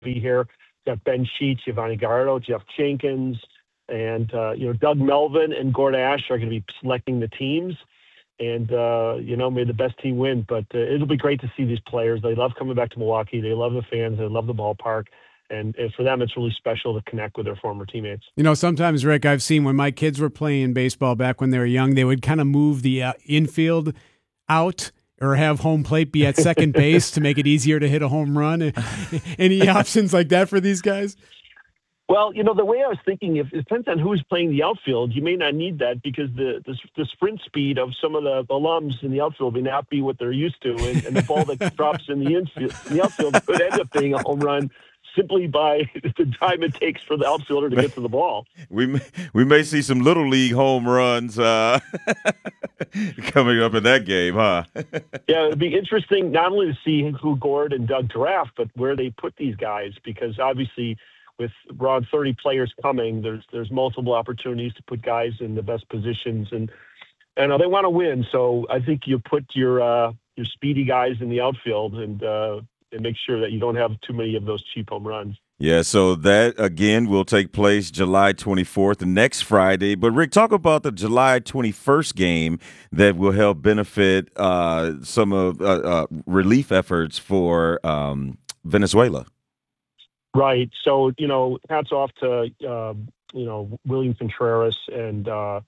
be here. Got Ben Sheets, Giovanni Gallardo, Jeff Jenkins, and Doug Melvin and Gord Ash are going to be selecting the teams. And may the best team win. But it'll be great to see these players. They love coming back to Milwaukee. They love the fans. They love the ballpark. And for them, it's really special to connect with their former teammates. Sometimes, Rick, I've seen when my kids were playing baseball back when they were young, they would kind of move the infield out or have home plate be at second base to make it easier to hit a home run. Any options like that for these guys? Well, the way I was thinking, it depends on who's playing the outfield. You may not need that because the sprint speed of some of the alums in the outfield may not be what they're used to, and the ball that drops in the outfield could end up being a home run simply by the time it takes for the outfielder to get to the ball. We may see some little league home runs coming up in that game, huh? Yeah, it'd be interesting not only to see who Gord and Doug draft, but where they put these guys, because obviously with around 30 players coming, there's multiple opportunities to put guys in the best positions, and they want to win. So I think you put your speedy guys in the outfield and make sure that you don't have too many of those cheap home runs. Yeah, so that, again, will take place July 24th, the next Friday. But, Rick, talk about the July 21st game that will help benefit some of relief efforts for Venezuela. Right. So, hats off to, William Contreras and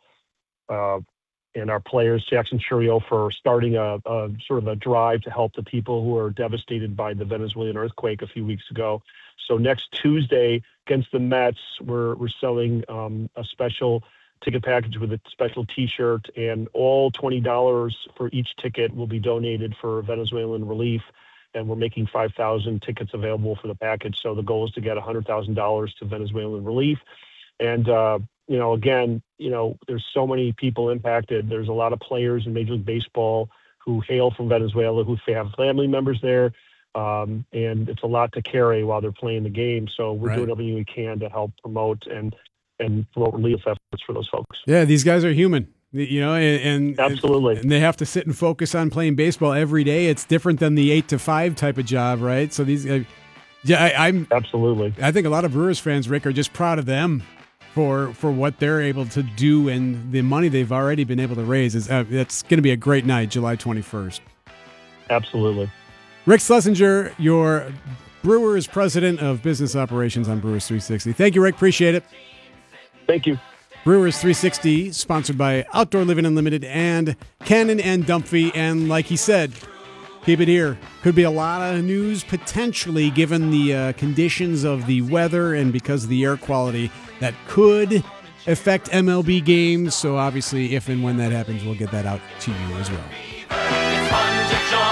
our players, Jackson Churio, for starting a sort of a drive to help the people who are devastated by the Venezuelan earthquake a few weeks ago. So next Tuesday against the Mets, we're selling a special ticket package with a special T-shirt, and all $20 for each ticket will be donated for Venezuelan relief. And we're making 5,000 tickets available for the package. So the goal is to get $100,000 to Venezuelan relief. And there's so many people impacted. There's a lot of players in Major League Baseball who hail from Venezuela, who have family members there. And it's a lot to carry while they're playing the game. So we're doing everything we can to help promote and promote relief efforts for those folks. Yeah, these guys are human, and absolutely. And they have to sit and focus on playing baseball every day. It's different than the 8 to 5 type of job, right? So these guys, I'm absolutely. I think a lot of Brewers fans, Rick, are just proud of them for what they're able to do and the money they've already been able to raise. It's going to be a great night, July 21st. Absolutely. Rick Schlesinger, your Brewers president of business operations on Brewers 360. Thank you, Rick. Appreciate it. Thank you. Brewers 360, sponsored by Outdoor Living Unlimited and Cannon and Dunphy. And like he said, keep it here. Could be a lot of news potentially given the conditions of the weather and because of the air quality that could affect MLB games. So obviously, if and when that happens, we'll get that out to you as well. It's fun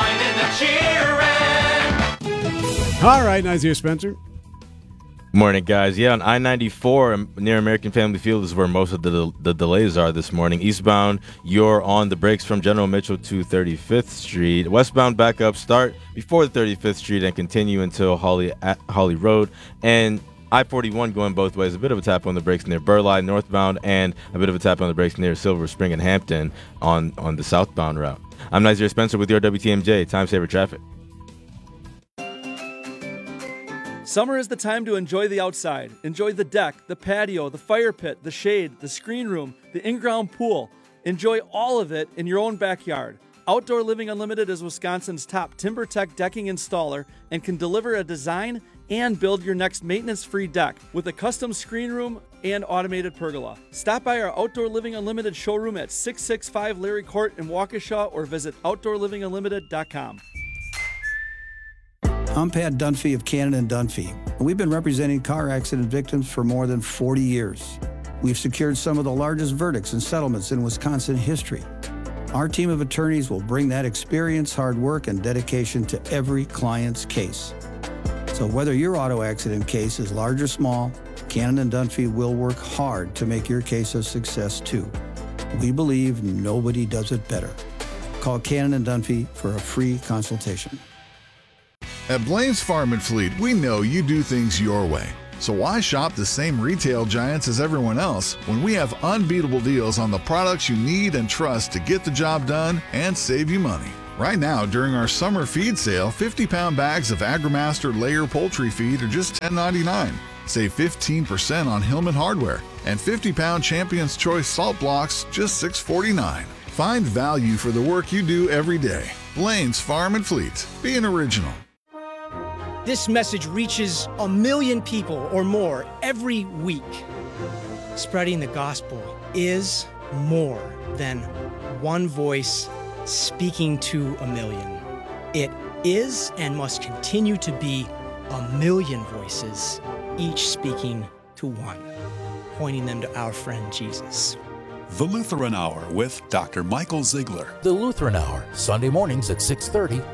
to join in the cheering. All right, Nazir Spencer. Morning, guys. Yeah, on I-94 near American Family Field is where most of the delays are this morning. Eastbound, you're on the brakes from General Mitchell to 35th Street. Westbound backup start before the 35th Street and continue until Holly Road. And I-41 going both ways. A bit of a tap on the brakes near Burleigh northbound and a bit of a tap on the brakes near Silver Spring and Hampton on the southbound route. I'm Nazir Spencer with your WTMJ Time Saver Traffic. Summer is the time to enjoy the outside. Enjoy the deck, the patio, the fire pit, the shade, the screen room, the in-ground pool. Enjoy all of it in your own backyard. Outdoor Living Unlimited is Wisconsin's top TimberTech decking installer and can deliver a design and build your next maintenance-free deck with a custom screen room and automated pergola. Stop by our Outdoor Living Unlimited showroom at 665 Larry Court in Waukesha or visit OutdoorLivingUnlimited.com. I'm Pat Dunphy of Cannon & Dunphy. We've been representing car accident victims for more than 40 years. We've secured some of the largest verdicts and settlements in Wisconsin history. Our team of attorneys will bring that experience, hard work, and dedication to every client's case. So whether your auto accident case is large or small, Cannon & Dunphy will work hard to make your case a success too. We believe nobody does it better. Call Cannon & Dunphy for a free consultation. At Blaine's Farm and Fleet, we know you do things your way. So why shop the same retail giants as everyone else when we have unbeatable deals on the products you need and trust to get the job done and save you money? Right now, during our summer feed sale, 50-pound bags of AgriMaster layer poultry feed are just $10.99. Save 15% on Hillman hardware, and 50-pound Champion's Choice salt blocks just $6.49. Find value for the work you do every day. Blaine's Farm and Fleet. Be an original. This message reaches 1 million people or more every week. Spreading the gospel is more than one voice speaking to 1 million. It is and must continue to be 1 million voices, each speaking to one, pointing them to our friend Jesus. The Lutheran Hour with Dr. Michael Ziegler. The Lutheran Hour, Sunday mornings at 6:30